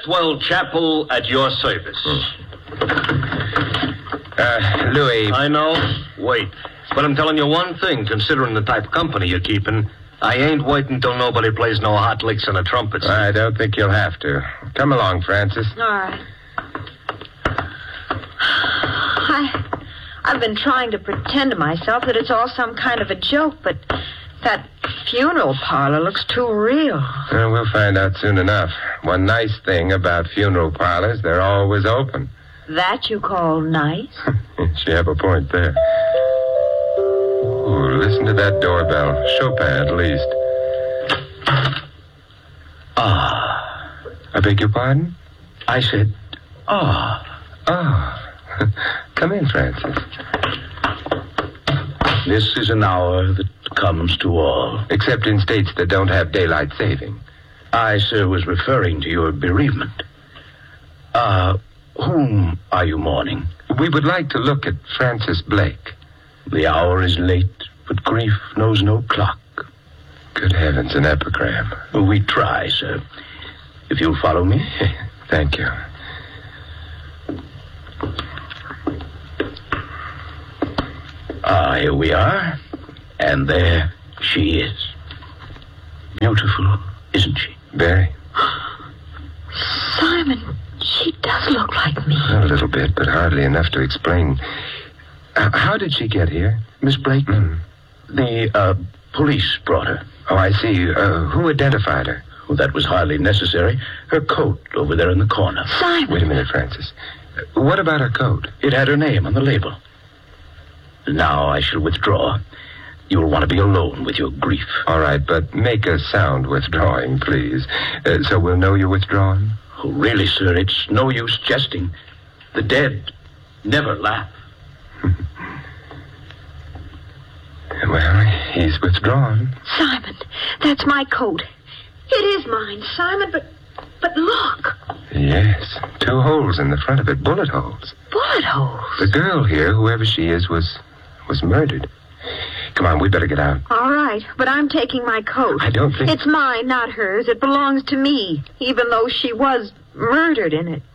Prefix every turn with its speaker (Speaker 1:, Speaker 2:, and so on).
Speaker 1: Maxwell Chapel at your service.
Speaker 2: Louis.
Speaker 1: I know. Wait. But I'm telling you one thing, considering the type of company you're keeping. I ain't waiting till nobody plays no hot licks on the trumpets.
Speaker 2: I don't think you'll have to. Come along, Francis.
Speaker 3: All right. I've been trying to pretend to myself that it's all some kind of a joke, but that funeral parlor looks too real.
Speaker 2: We'll find out soon enough. One nice thing about funeral parlors, they're always open.
Speaker 3: That you call nice?
Speaker 2: She have a point there. Ooh, listen to that doorbell. Chopin, at least. I beg your pardon?
Speaker 1: I said, ah.
Speaker 2: Come in, Francis.
Speaker 1: This is an hour that comes to all.
Speaker 2: Except in states that don't have daylight saving.
Speaker 1: I, sir, was referring to your bereavement. Whom are you mourning?
Speaker 2: We would like to look at Francis Blake.
Speaker 1: The hour is late, but grief knows no clock.
Speaker 2: Good heavens, an epigram.
Speaker 1: We try, sir. If you'll follow me.
Speaker 2: Thank you.
Speaker 1: Here we are. And there she is. Beautiful, isn't she?
Speaker 2: Very.
Speaker 3: Simon, she does look like me.
Speaker 2: A little bit, but hardly enough to explain. How did she get here?
Speaker 1: Miss Blake? The police brought her.
Speaker 2: Oh, I see. Who identified her?
Speaker 1: Well, that was hardly necessary. Her coat over there in the corner.
Speaker 3: Simon!
Speaker 2: Wait a minute, Francis. What about her coat?
Speaker 1: It had her name on the label. Now I shall withdraw. You'll want to be alone with your grief.
Speaker 2: All right, but make a sound withdrawing, please. So we'll know you're withdrawn?
Speaker 1: Oh, really, sir, it's no use jesting. The dead never laugh.
Speaker 2: Well, he's withdrawn.
Speaker 3: Simon, that's my coat. It is mine, Simon, but look.
Speaker 2: Yes, 2 holes in the front of it, bullet holes.
Speaker 3: Bullet holes?
Speaker 2: The girl here, whoever she is, was murdered. Come on, we better get out.
Speaker 3: All right, but I'm taking my coat.
Speaker 2: I don't think...
Speaker 3: It's mine, not hers. It belongs to me, even though she was murdered in it.